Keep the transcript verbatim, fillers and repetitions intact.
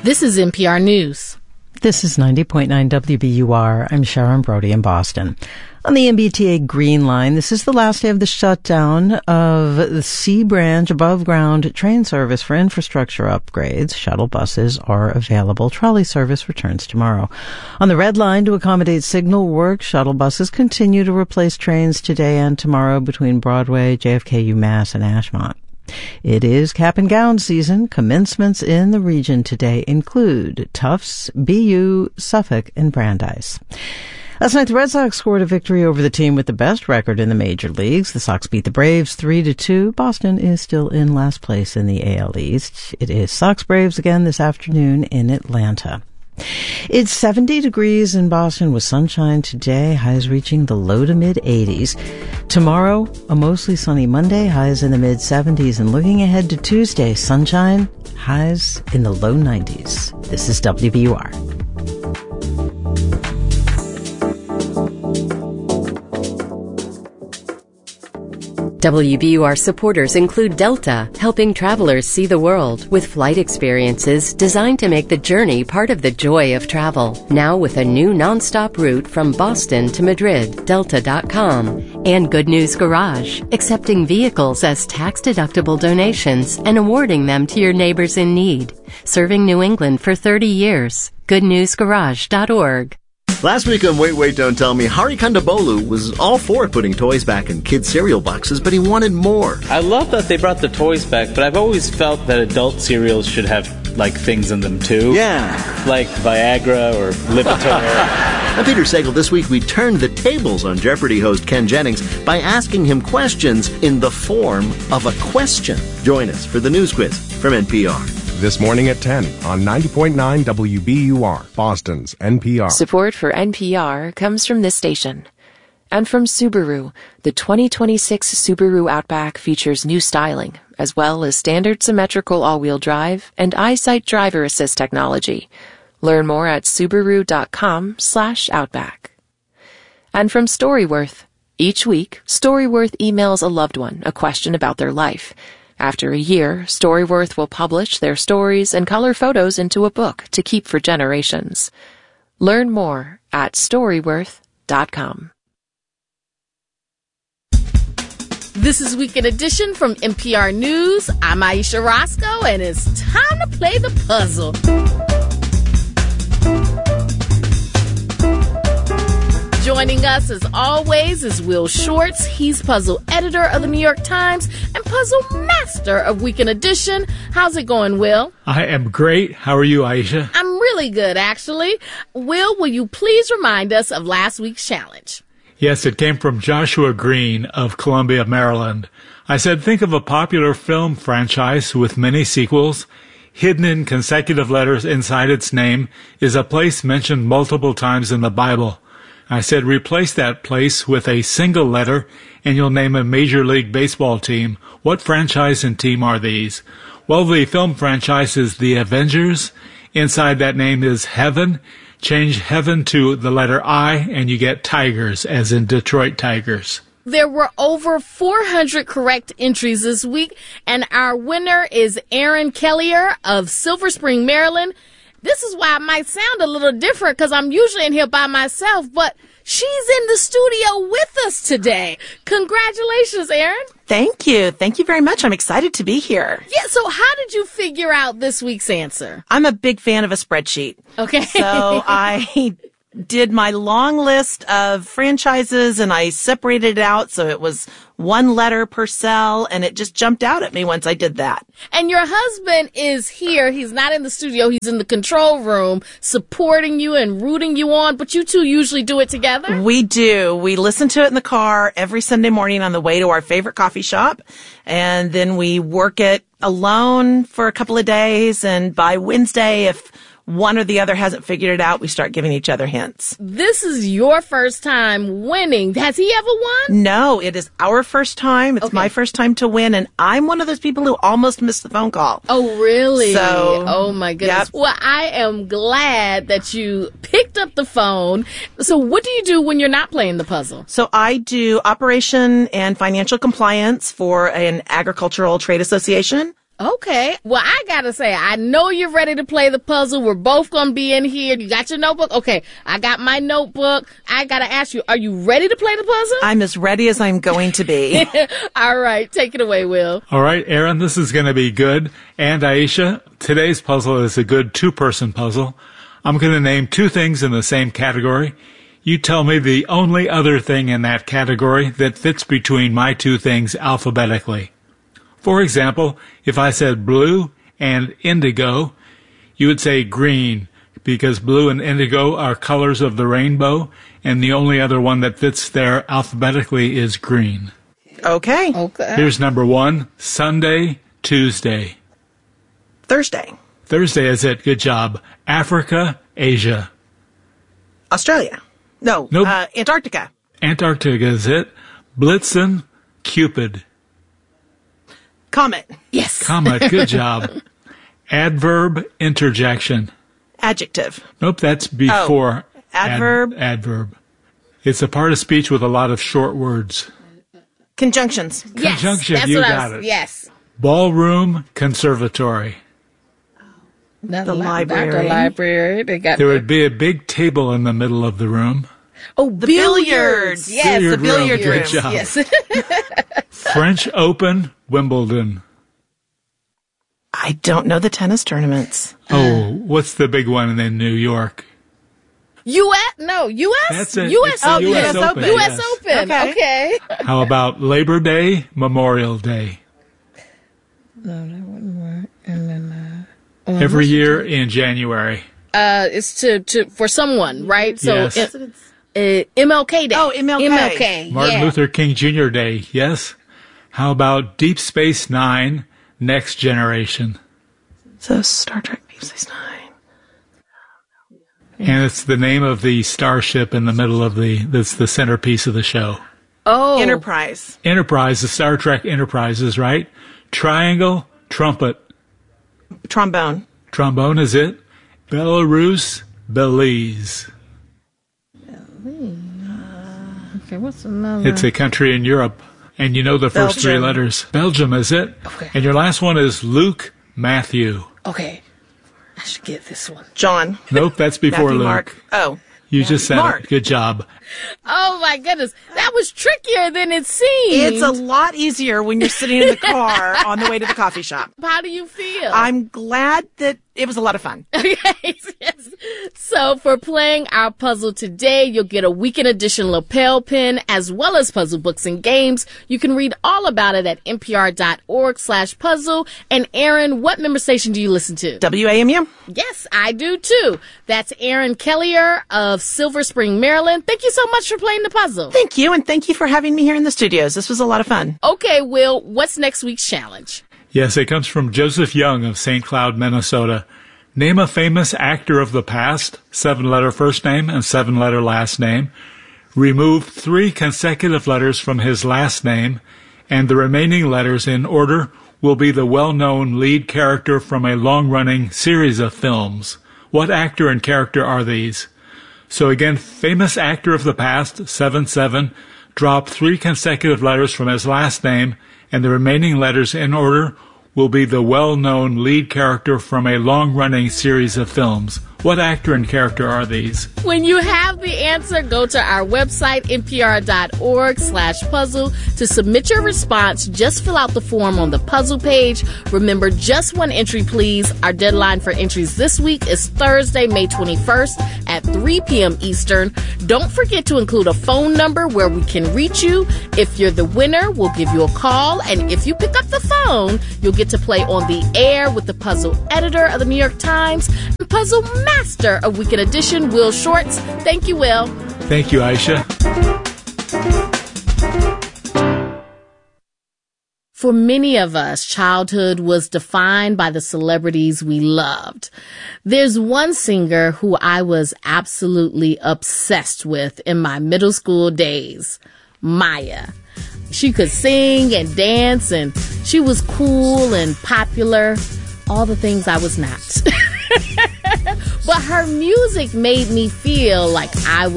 This is N P R News. This is ninety point nine W B U R. I'm Sharon Brody in Boston. On the M B T A Green Line, this is the last day of the shutdown of the C Branch above-ground train service for infrastructure upgrades. Shuttle buses are available. Trolley service returns tomorrow. On the Red Line, to accommodate signal work, shuttle buses continue to replace trains today and tomorrow between Broadway, J F K, UMass, and Ashmont. It is cap and gown season. Commencements in the region today include Tufts, B U, Suffolk, and Brandeis. Last night, the Red Sox scored a victory over the team with the best record in the major leagues. The Sox beat the Braves three to two. Boston is still in last place in the A L East. It is Sox-Braves again this afternoon in Atlanta. It's seventy degrees in Boston with sunshine today, highs reaching the low to mid eighties. Tomorrow, a mostly sunny Monday, highs in the mid seventies. And looking ahead to Tuesday, sunshine, highs in the low nineties. This is W B U R. W B U R supporters include Delta, helping travelers see the world with flight experiences designed to make the journey part of the joy of travel. Now with a new nonstop route from Boston to Madrid, delta dot com. And Good News Garage, accepting vehicles as tax-deductible donations and awarding them to your neighbors in need. Serving New England for thirty years. good news garage dot org. Last week on Wait, Wait, Don't Tell Me, Hari Kondabolu was all for putting toys back in kids' cereal boxes, but he wanted more. I love that they brought the toys back, but I've always felt that adult cereals should have, like, things in them, too. Yeah. Like Viagra or Lipitor. I'm Peter Sagal. This week we turned the tables on Jeopardy host Ken Jennings by asking him questions in the form of a question. Join us for the news quiz from N P R. This morning at ten on ninety point nine W B U R, Boston's N P R. Support for N P R comes from this station. And from Subaru, the twenty twenty-six Subaru Outback features new styling, as well as standard symmetrical all-wheel drive and EyeSight driver assist technology. Learn more at Subaru.com slash Outback. And from Storyworth. Each week, Storyworth emails a loved one a question about their life. After a year, Storyworth will publish their stories and color photos into a book to keep for generations. Learn more at Storyworth dot com. This is Weekend Edition from N P R News. I'm Aisha Roscoe, and it's time to play the puzzle. Joining us, as always, is Will Shortz. He's puzzle editor of the New York Times and puzzle master of Weekend Edition. How's it going, Will? I am great. How are you, Aisha? I'm really good, actually. Will, will you please remind us of last week's challenge? Yes, it came from Joshua Green of Columbia, Maryland. I said, think of a popular film franchise with many sequels. Hidden in consecutive letters inside its name is a place mentioned multiple times in the Bible. I said, replace that place with a single letter, and you'll name a Major League Baseball team. What franchise and team are these? Well, the film franchise is The Avengers. Inside that name is Heaven. Change Heaven to the letter I, and you get Tigers, as in Detroit Tigers. There were over four hundred correct entries this week, and our winner is Erin Kellier of Silver Spring, Maryland. This is why I might sound a little different, because I'm usually in here by myself, but she's in the studio with us today. Congratulations, Erin. Thank you. Thank you very much. I'm excited to be here. Yeah, so how did you figure out this week's answer? I'm a big fan of a spreadsheet. Okay. So I did my long list of franchises and I separated it out so it was one letter per cell, and it just jumped out at me once I did that. And your husband is here. He's not in the studio. He's in the control room supporting you and rooting you on, but you two usually do it together? We do. We listen to it in the car every Sunday morning on the way to our favorite coffee shop, and then we work it alone for a couple of days, and by Wednesday, if one or the other hasn't figured it out, we start giving each other hints. This is your first time winning. Has he ever won? No, it is our first time. It's okay. My first time to win, and I'm one of those people who almost missed the phone call. Oh, really? So, oh, my goodness. Yep. Well, I am glad that you picked up the phone. So what do you do when you're not playing the puzzle? So I do operation and financial compliance for an agricultural trade association. Okay. Well, I gotta say, I know you're ready to play the puzzle. We're both gonna be in here. You got your notebook? Okay. I got my notebook. I gotta ask you, are you ready to play the puzzle? I'm as ready as I'm going to be. All right. Take it away, Will. All right, Aaron, this is going to be good. And Aisha, today's puzzle is a good two-person puzzle. I'm going to name two things in the same category. You tell me the only other thing in that category that fits between my two things alphabetically. For example, if I said blue and indigo, you would say green, because blue and indigo are colors of the rainbow, and the only other one that fits there alphabetically is green. Okay. Okay. Here's number one, Sunday, Tuesday. Thursday. Thursday is it. Good job. Africa, Asia. Australia. No. Nope. Uh, Antarctica. Antarctica is it. Blitzen, Cupid. Comet. Yes. Comet, good job. Adverb, interjection. Adjective. Nope, that's before. Oh, adverb. Ad, adverb. It's a part of speech with a lot of short words. Conjunctions. Yes. Conjunction, That's you what I got was, it. Yes. Ballroom, conservatory. The, The li- library. The library. They got There the- would be a big table in the middle of the room. Oh, The billiards. Yes, Billiard the billiard room. Good rooms. job. Yes. French Open, Wimbledon. I don't know the tennis tournaments. Oh, what's the big one in New York? U S No, U S That's it. U S It's the Oh, Open. U S Open. U S yes. Open. Okay. Okay. How about Labor Day, Memorial Day? No, that wouldn't work. And then uh, Every year in January. uh, it's to to for someone, right? So Yes. it- uh, M L K Day. Oh, M L K. M L K. Martin yeah. Luther King Junior Day, yes. How about Deep Space Nine, Next Generation? So Star Trek Deep Space Nine. And it's the name of the starship in the middle of the, that's the centerpiece of the show. Oh, Enterprise. Enterprise, the Star Trek Enterprises, right? Triangle, trumpet. Trombone. Trombone is it. Belarus, Belize. Okay, what's another? It's a country in Europe. And you know the first three Belgium. letters. Belgium is it. Okay. And your last one is Luke, Matthew. Okay, I should get this one. John. Nope, that's before Matthew, Luke. Mark. Oh. You just said Mark. it. Good job. Oh my goodness, that was trickier than it seemed. It's a lot easier when you're sitting in the car on the way to the coffee shop. How do you feel? I'm glad that it was a lot of fun. Okay, yes. So for playing our puzzle today, you'll get a weekend edition lapel pin as well as puzzle books and games. You can read all about it at npr.org slash puzzle. And Aaron, what member station do you listen to? W A M U. Yes, I do too. That's Aaron Kellier of Silver Spring, Maryland. Thank you so much for playing the puzzle. Thank you, and thank you for having me here in the studios. This was a lot of fun. Okay, Will, what's next week's challenge? Yes, it comes from Joseph Young of Saint Cloud, Minnesota. Name a famous actor of the past, seven-letter first name and seven-letter last name. Remove three consecutive letters from his last name, and the remaining letters in order will be the well-known lead character from a long-running series of films. What actor and character are these? So again, famous actor of the past, seven seven, drop three consecutive letters from his last name, and the remaining letters in order will be the well-known lead character from a long-running series of films. What actor and character are these? When you have the answer, go to our website, npr.org slash puzzle. To submit your response, just fill out the form on the puzzle page. Remember, just one entry, please. Our deadline for entries this week is Thursday, May twenty-first at three p.m. Eastern. Don't forget to include a phone number where we can reach you. If you're the winner, we'll give you a call. And if you pick up the phone, you'll get to play on the air with the puzzle editor of the New York Times and puzzle master of Weekend Edition, Will Shortz. Thank you, Will. Thank you, Aisha. For many of us, childhood was defined by the celebrities we loved. There's one singer who I was absolutely obsessed with in my middle school days, Maya. She could sing and dance, and she was cool and popular, all the things I was not. But her music made me feel like I was